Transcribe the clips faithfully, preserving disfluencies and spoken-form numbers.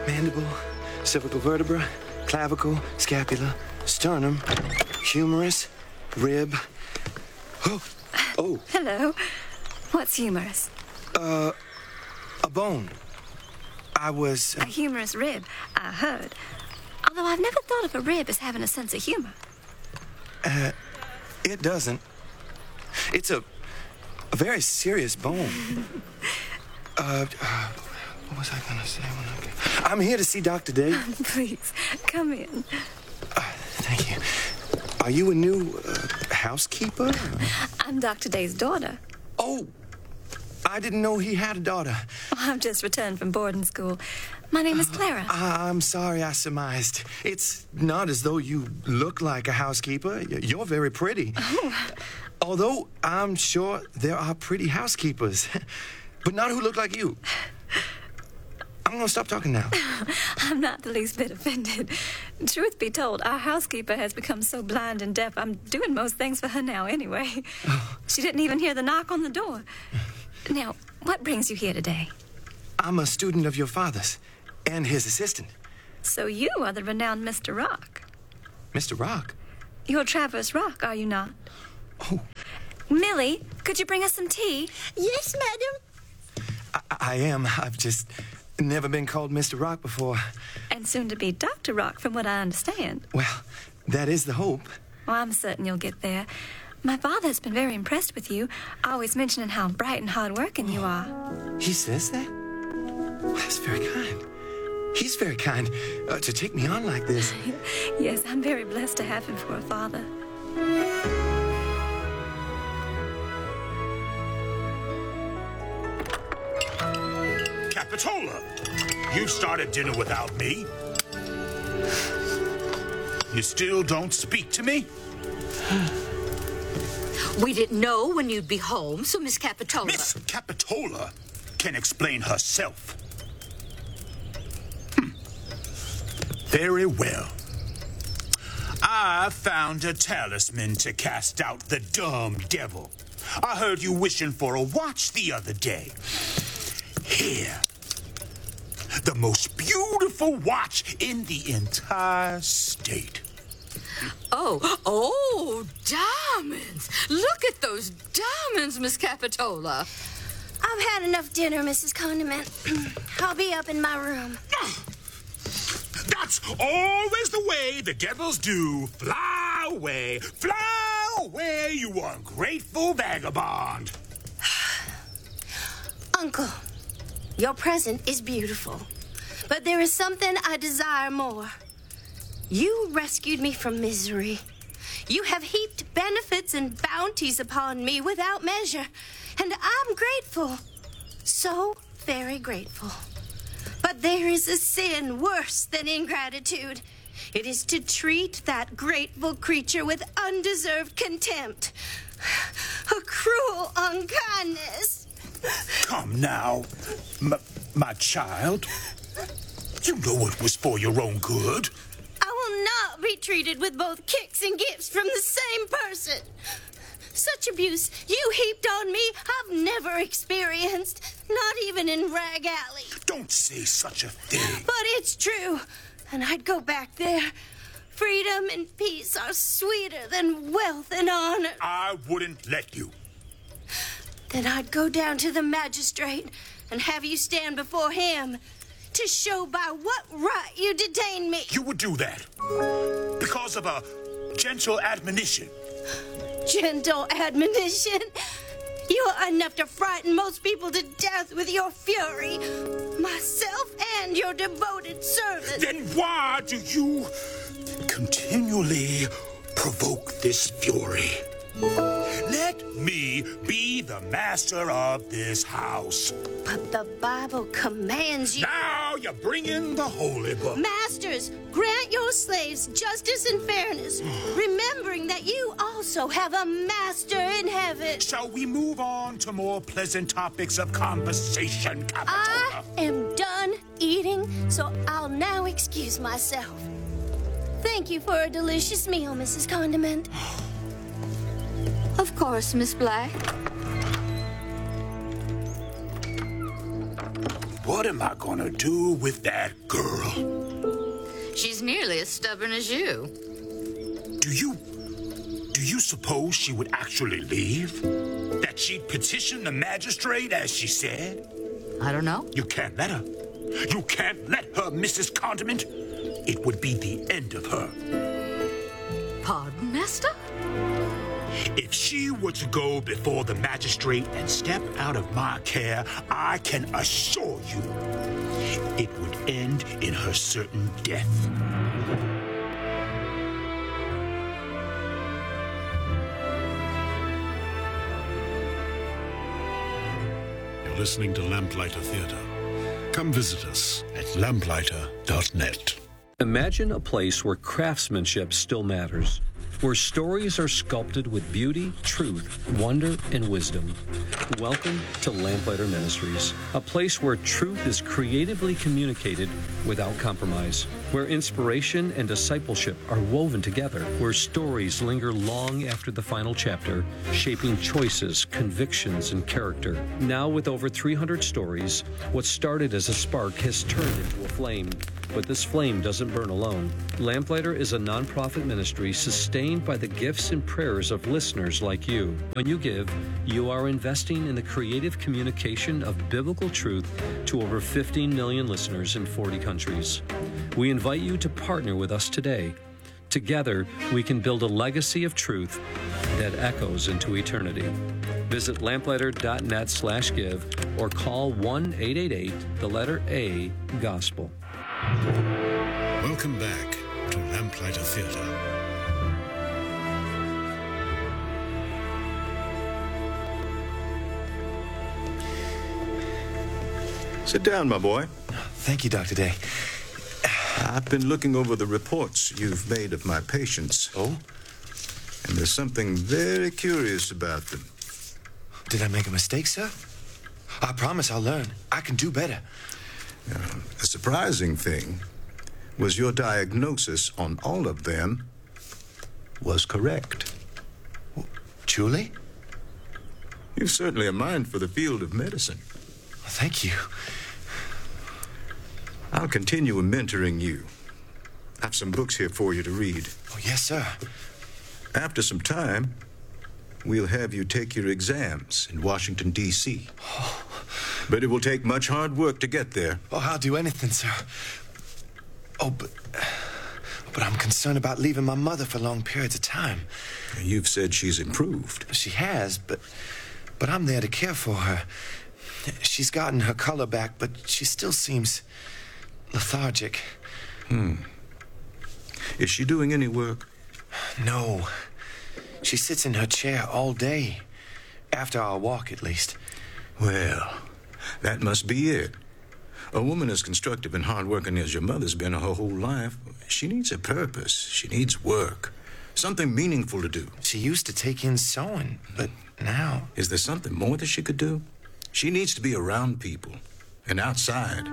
mandible, cervical vertebra, clavicle, scapula, sternum, humerus, rib. Oh, oh. Hello. What's humerus? Uh, a bone. I was... Uh... A humerus rib, I heard. Although I've never thought of a rib as having a sense of humor. Uh, it doesn't. It's a, a very serious bone. uh, uh, what was I going to say when I got... I'm here to see Doctor Day. Please, come in. Uh, thank you. Are you a new uh, housekeeper? I'm Doctor Day's daughter. Oh, I didn't know he had a daughter. Oh, I've just returned from boarding school. My name is Clara. Uh, I'm sorry I surmised. It's not as though you look like a housekeeper. You're very pretty. Oh. Although I'm sure there are pretty housekeepers, but not who look like you. I'm going to stop talking now. I'm not the least bit offended. Truth be told, our housekeeper has become so blind and deaf, I'm doing most things for her now anyway. Oh. She didn't even hear the knock on the door. Now, what brings you here today? I'm a student of your father's and his assistant. So you are the renowned Mister Rock. Mister Rock? You're Traverse Rock, are you not? Oh. Millie, could you bring us some tea? Yes, madam. I, I am. I've just never been called Mister Rock before. And soon to be Doctor Rock, from what I understand. Well, that is the hope. Well, I'm certain you'll get there. My father has been very impressed with you, always mentioning how bright and hard-working you are. He says that? Well, that's very kind. He's very kind uh, to take me on like this. Yes, I'm very blessed to have him for a father. Capitola, you started dinner without me. You still don't speak to me? We didn't know when you'd be home, so Miss Capitola... Miss Capitola can explain herself. Hmm. Very well. I found a talisman to cast out the dumb devil. I heard you wishing for a watch the other day. Here. The most beautiful watch in the entire state. Oh, oh, diamonds. Look at those diamonds, Miss Capitola. I've had enough dinner, Missus Condiment. I'll be up in my room. That's always the way the devils do. Fly away, fly away, you ungrateful vagabond. Uncle, your present is beautiful, but there is something I desire more. You rescued me from misery. You have heaped benefits and bounties upon me without measure, and I'm grateful. So very grateful. But there is a sin worse than ingratitude. It is to treat that grateful creature with undeserved contempt. A cruel unkindness. Come now, m- my child. You know it was for your own good. I will not be treated with both kicks and gifts from the same person. Such abuse you heaped on me I've never experienced, not even in Rag Alley. Don't say such a thing. But it's true, and I'd go back there. Freedom and peace are sweeter than wealth and honor. I wouldn't let you. Then I'd go down to the magistrate and have you stand before him to show by what right you detained me. You would do that because of a gentle admonition. Gentle admonition? You are enough to frighten most people to death with your fury. Myself and your devoted servant. Then why do you continually provoke this fury? Let me be the master of this house. But the Bible commands you... Now you bring in the holy book. Masters, grant your slaves justice and fairness, remembering that you also have a master in heaven. Shall we move on to more pleasant topics of conversation, Capitola? I am done eating, so I'll now excuse myself. Thank you for a delicious meal, Missus Condiment. Of course, Miss Black. what am I gonna do with that girl? She's nearly as stubborn as you. Do you... do you suppose she would actually leave? That she'd petition the magistrate, as she said? I don't know. You can't let her. You can't let her, Missus Condiment. It would be the end of her. Pardon, Esther? If she were to go before the magistrate and step out of my care, I can assure you it would end in her certain death. You're listening to Lamplighter Theatre. Come visit us at lamplighter dot net. Imagine a place where craftsmanship still matters, where stories are sculpted with beauty, truth, wonder, and wisdom. Welcome to Lamplighter Ministries, a place where truth is creatively communicated without compromise, where inspiration and discipleship are woven together, where stories linger long after the final chapter, shaping choices, convictions, and character. Now with over three hundred stories, what started as a spark has turned into a flame. But this flame doesn't burn alone. Lamplighter is a nonprofit ministry sustained by the gifts and prayers of listeners like you. When you give, you are investing in the creative communication of biblical truth to over fifteen million listeners in forty countries. We invite you to partner with us today. Together, we can build a legacy of truth that echoes into eternity. Visit lamplighter dot net slash give or call one eight eight eight, the letter A, Gospel. Welcome back to Lamplighter Theatre. Sit down, my boy. Thank you, Doctor Day. I've been looking over the reports you've made of my patients. Oh? And there's something very curious about them. Did I make a mistake, sir? I promise I'll learn. I can do better. Uh, the surprising thing was your diagnosis on all of them was correct. Truly? You've certainly a mind for the field of medicine. Thank you. I'll continue mentoring you. I have some books here for you to read. Oh, yes, sir. After some time, we'll have you take your exams in Washington, D C Oh. But it will take much hard work to get there. Oh, I'll do anything, sir. Oh, but... But I'm concerned about leaving my mother for long periods of time. You've said she's improved. She has, but... But I'm there to care for her. She's gotten her color back, but she still seems lethargic. Hmm. Is she doing any work? No. She sits in her chair all day. After our walk, at least. Well, that must be it. A woman as constructive and hardworking as your mother's been her whole life, she needs a purpose. She needs work. Something meaningful to do. She used to take in sewing, but now... Is there something more that she could do? She needs to be around people and outside.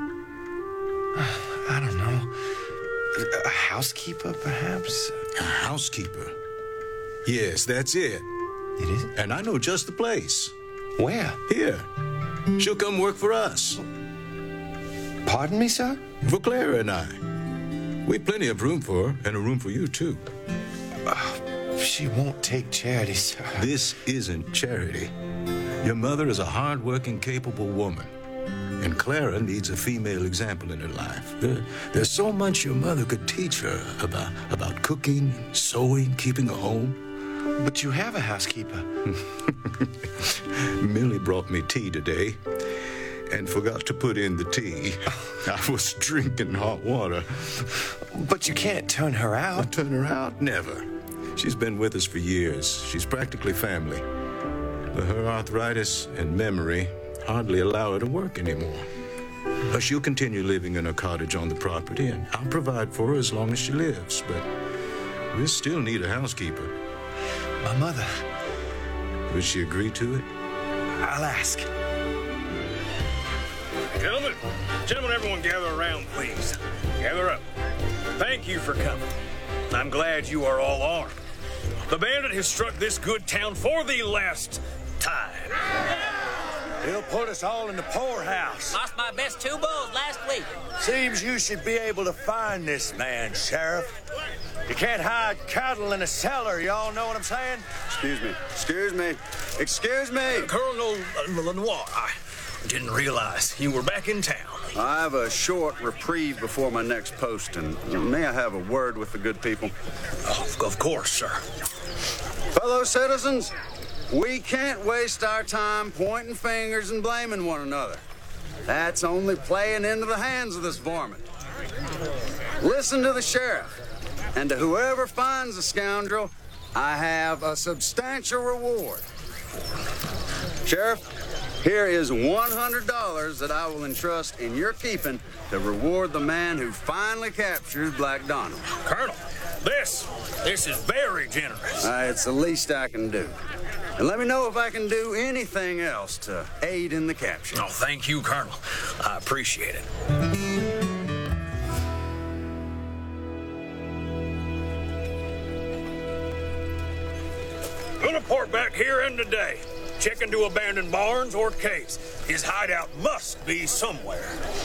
I don't know. A housekeeper, perhaps? A housekeeper? Yes, that's it. It is? And I know just the place. Where? Here. She'll come work for us. Pardon me, sir? For Clara and I. We've plenty of room for her, and a room for you, too. Uh, she won't take charity, sir. This isn't charity. Your mother is a hard-working, capable woman. And Clara needs a female example in her life. There, there's so much your mother could teach her about, about cooking, sewing, keeping a home. But you have a housekeeper. Millie brought me tea today and forgot to put in the tea. I was drinking hot water. But you can't turn her out. I turn her out? Never. She's been with us for years. She's practically family. But her arthritis and memory hardly allow her to work anymore. But she'll continue living in her cottage on the property, and I'll provide for her as long as she lives. But we'll still need a housekeeper. My mother. Would she agree to it? I'll ask. Gentlemen, gentlemen, everyone gather around, please. Gather up. Thank you for coming. I'm glad you are all armed. The bandit has struck this good town for the last time. He'll put us all in the poorhouse. Lost my best two bulls last week. Seems you should be able to find this man, Sheriff. You can't hide cattle in a cellar, y'all know what I'm saying? Excuse me. Excuse me. Excuse me. Colonel Lenoir, I didn't realize you were back in town. I have a short reprieve before my next posting. May I have a word with the good people? Oh, of course, sir. Fellow citizens, we can't waste our time pointing fingers and blaming one another. That's only playing into the hands of this varmint. Listen to the sheriff, and to whoever finds the scoundrel, I have a substantial reward. Sheriff, here is one hundred dollars that I will entrust in your keeping to reward the man who finally captures Black Donald. Colonel, this, this is very generous. Uh, it's the least I can do. And let me know if I can do anything else to aid in the capture. Oh, thank you, Colonel. I appreciate it. Gonna port back here in today. Check into abandoned barns or caves. His hideout must be somewhere.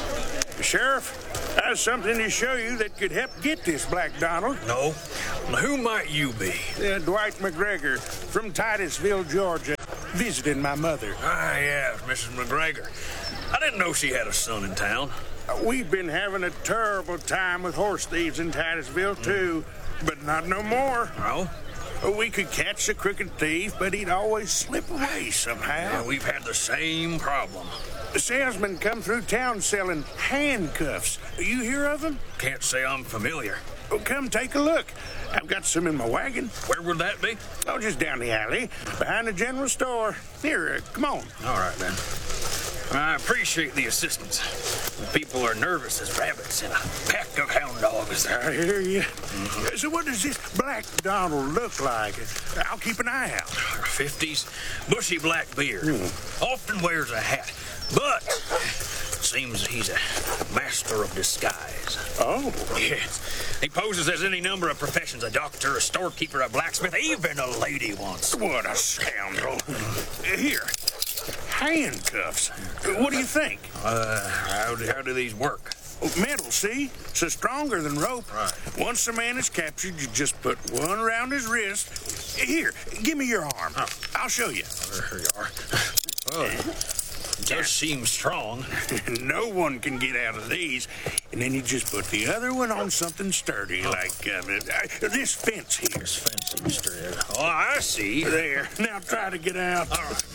Sheriff, I have something to show you that could help get this Black Donald. No? Who might you be? Uh, Dwight McGregor from Titusville, Georgia, visiting my mother. Ah, yeah, Missus McGregor. I didn't know she had a son in town. Uh, we've been having a terrible time with horse thieves in Titusville, too, mm. but not no more. Oh? We could catch the crooked thief, but he'd always slip away somehow. Yeah, we've had the same problem. The salesman come through town selling handcuffs. You hear of them? Can't say I'm familiar. Oh, come take a look. I've got some in my wagon. Where would that be? Oh, just down the alley, behind the general store. Here, uh, come on. All right, then. I appreciate the assistance. The people are nervous as rabbits in a pack of hound dogs. I hear you. Mm-hmm. So what does this Black Donald look like? I'll keep an eye out. fifties, bushy black beard. Mm. Often wears a hat, but seems he's a master of disguise. Oh? Yes. He poses as any number of professions. A doctor, a storekeeper, a blacksmith, even a lady once. What a scoundrel. Here. Handcuffs. What do you think? Uh, how do, how do these work? Oh, metal, see? So stronger than rope. Right. Once the man is captured, you just put one around his wrist. Here, give me your arm. Oh. I'll show you. There you are. Oh, it does seem strong. No one can get out of these. And then you just put the other one on something sturdy, oh. like uh, this fence here. This fence seems sturdy. Oh, I see. There. Now try to get out. All right.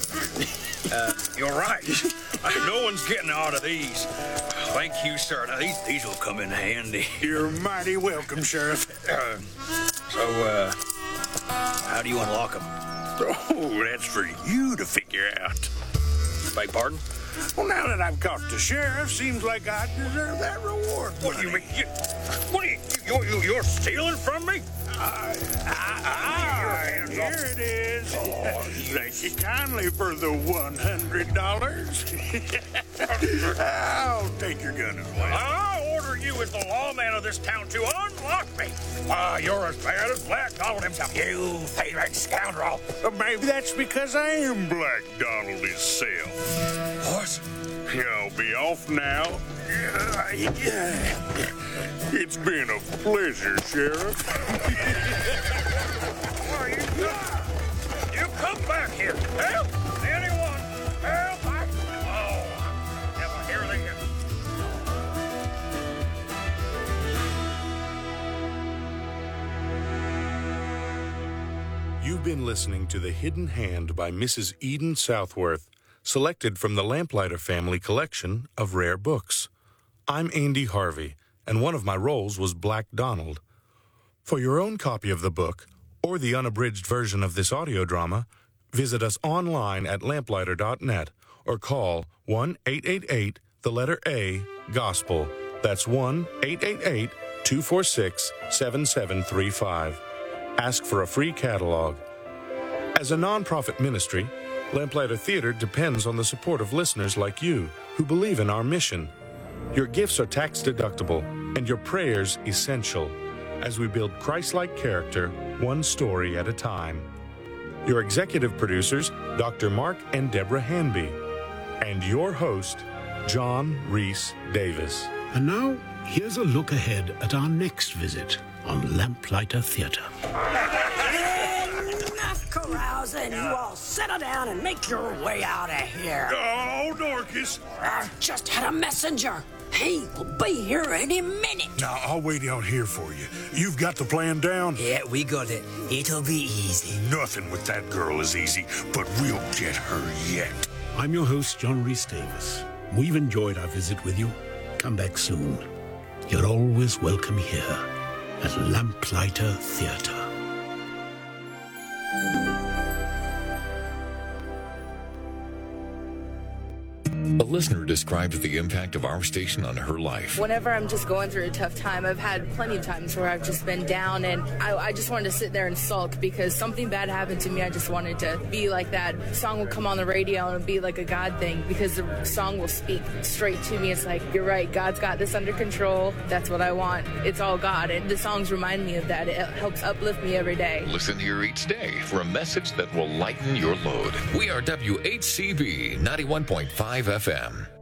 Uh, you're right. No one's getting out of these. Thank you, sir. Now, these, these will come in handy. You're mighty welcome, Sheriff. Uh, so, uh, how do you unlock them? Oh, that's for you to figure out. Beg pardon? Well, now that I've caught the sheriff, seems like I deserve that reward. What do you mean? You, what are you, you, you, you're stealing from me? Uh, ah, here it is. Oh, thank you kindly for the one hundred dollars. I'll take your gun away. I order you as the lawman of this town to unlock me. Ah, uh, you're as bad as Black Donald himself, you thieving scoundrel. Uh, maybe that's because I am Black Donald himself. What? I'll be off now. It's been a pleasure, Sheriff. Where are you? You come back here. Help! Anyone? Help! I... Oh, never hear the... You've been listening to The Hidden Hand by Missus Eden Southworth, selected from the Lamplighter Family collection of rare books. I'm Andy Harvey, and one of my roles was Black Donald. For your own copy of the book, or the unabridged version of this audio drama, visit us online at lamplighter dot net or call one eight eight eight, the letter A, GOSPEL. That's one eight eight eight, two four six, seven seven three five. Ask for a free catalog. As a nonprofit ministry, Lamplighter Theater depends on the support of listeners like you who believe in our mission. Your gifts are tax-deductible and your prayers essential as we build Christ-like character one story at a time. Your executive producers, Doctor Mark and Deborah Hanby. and your host, John Rhys Davis. And now, here's a look ahead at our next visit on Lamplighter Theatre. Enough carousing. You all settle down and make your way out of here. Oh, Dorcas. I've just had a messenger. He will be here any minute. Now, I'll wait out here for you. You've got the plan down? Yeah, we got it. It'll be easy. Nothing with that girl is easy, but we'll get her yet. I'm your host, John Rhys Davis. We've enjoyed our visit with you. Come back soon. You're always welcome here at Lamplighter Theatre. A listener describes the impact of our station on her life. Whenever I'm just going through a tough time, I've had plenty of times where I've just been down and I, I just wanted to sit there and sulk because something bad happened to me. I just wanted to be like that. Song will come on the radio and it'll be like a God thing because the song will speak straight to me. It's like, you're right, God's got this under control. That's what I want. It's all God. And the songs remind me of that. It helps uplift me every day. Listen here each day for a message that will lighten your load. We are W H C B ninety-one point five F M.